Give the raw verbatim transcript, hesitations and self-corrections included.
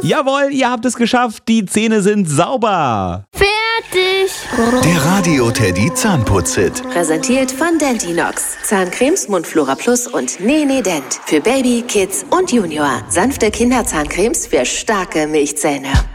Jawohl, ihr habt es geschafft. Die Zähne sind sauber. Fertig. Der Radio Teddy Zahnputz-Hit. Präsentiert von Dentinox. Zahncremes, Mundflora Plus und Nene Dent. Für Baby, Kids und Junior. Sanfte Kinderzahncremes für starke Milchzähne.